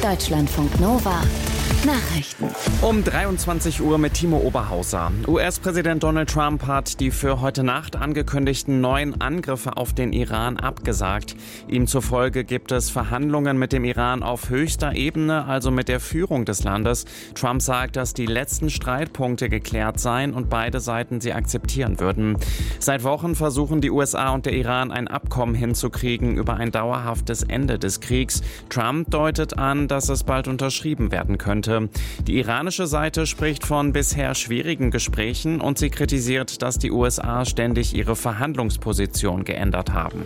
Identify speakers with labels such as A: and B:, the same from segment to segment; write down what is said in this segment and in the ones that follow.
A: Deutschlandfunk Nova. Nachrichten.
B: Um 23 Uhr mit Timo Oberhauser. US-Präsident Donald Trump hat die für heute Nacht angekündigten neuen Angriffe auf den Iran abgesagt. Ihm zufolge gibt es Verhandlungen mit dem Iran auf höchster Ebene, also mit der Führung des Landes. Trump sagt, dass die letzten Streitpunkte geklärt seien und beide Seiten sie akzeptieren würden. Seit Wochen versuchen die USA und der Iran ein Abkommen hinzukriegen über ein dauerhaftes Ende des Kriegs. Trump deutet an, dass es bald unterschrieben werden könnte. Die iranische Seite spricht von bisher schwierigen Gesprächen und sie kritisiert, dass die USA ständig ihre Verhandlungsposition geändert haben.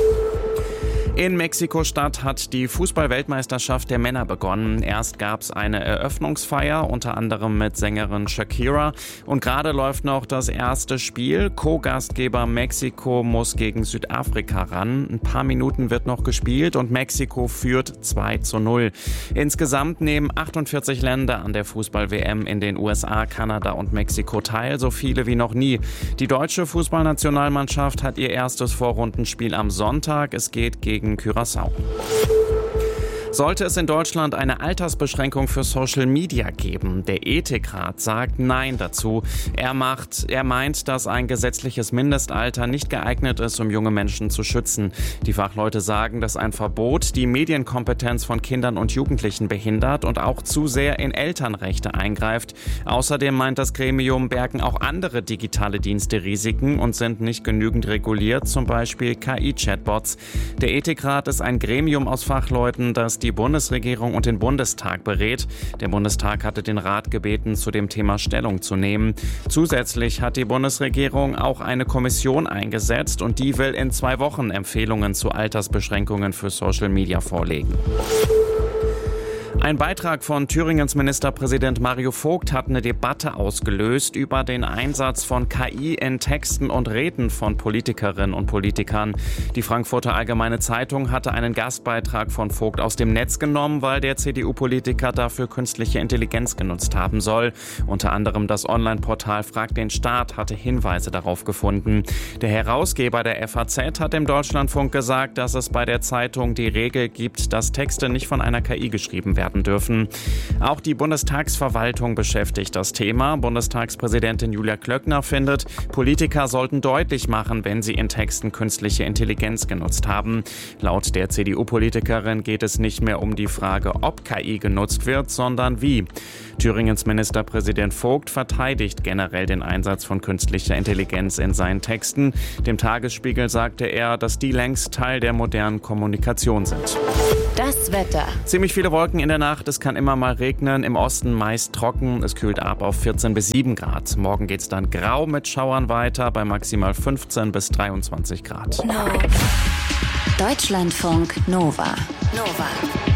B: In Mexiko-Stadt hat die Fußball-Weltmeisterschaft der Männer begonnen. Erst gab es eine Eröffnungsfeier, unter anderem mit Sängerin Shakira. Und gerade läuft noch das erste Spiel. Co-Gastgeber Mexiko muss gegen Südafrika ran. Ein paar Minuten wird noch gespielt und Mexiko führt 2:0. Insgesamt nehmen 48 Länder an der Fußball-WM in den USA, Kanada und Mexiko teil, so viele wie noch nie. Die deutsche Fußballnationalmannschaft hat ihr erstes Vorrundenspiel am Sonntag. Es geht gegen Curaçao. Sollte es in Deutschland eine Altersbeschränkung für Social Media geben? Der Ethikrat sagt Nein dazu. Er meint, dass ein gesetzliches Mindestalter nicht geeignet ist, um junge Menschen zu schützen. Die Fachleute sagen, dass ein Verbot die Medienkompetenz von Kindern und Jugendlichen behindert und auch zu sehr in Elternrechte eingreift. Außerdem meint das Gremium, bergen auch andere digitale Dienste Risiken und sind nicht genügend reguliert, zum Beispiel KI-Chatbots. Der Ethikrat ist ein Gremium aus Fachleuten, das die Bundesregierung und den Bundestag berät. Der Bundestag hatte den Rat gebeten, zu dem Thema Stellung zu nehmen. Zusätzlich hat die Bundesregierung auch eine Kommission eingesetzt und die will in 2 Wochen Empfehlungen zu Altersbeschränkungen für Social Media vorlegen. Ein Beitrag von Thüringens Ministerpräsident Mario Vogt hat eine Debatte ausgelöst über den Einsatz von KI in Texten und Reden von Politikerinnen und Politikern. Die Frankfurter Allgemeine Zeitung hatte einen Gastbeitrag von Vogt aus dem Netz genommen, weil der CDU-Politiker dafür künstliche Intelligenz genutzt haben soll. Unter anderem das Online-Portal Frag den Staat hatte Hinweise darauf gefunden. Der Herausgeber der FAZ hat im Deutschlandfunk gesagt, dass es bei der Zeitung die Regel gibt, dass Texte nicht von einer KI geschrieben werden dürfen. Auch die Bundestagsverwaltung beschäftigt das Thema. Bundestagspräsidentin Julia Klöckner findet, Politiker sollten deutlich machen, wenn sie in Texten künstliche Intelligenz genutzt haben. Laut der CDU-Politikerin geht es nicht mehr um die Frage, ob KI genutzt wird, sondern wie. Thüringens Ministerpräsident Vogt verteidigt generell den Einsatz von künstlicher Intelligenz in seinen Texten. Dem Tagesspiegel sagte er, dass die längst Teil der modernen Kommunikation sind.
A: Das Wetter.
B: Ziemlich viele Wolken in der Nacht, es kann immer mal regnen, im Osten meist trocken, es kühlt ab auf 14 bis 7 Grad. Morgen geht's dann grau mit Schauern weiter bei maximal 15 bis 23 Grad.
A: Deutschlandfunk Nova.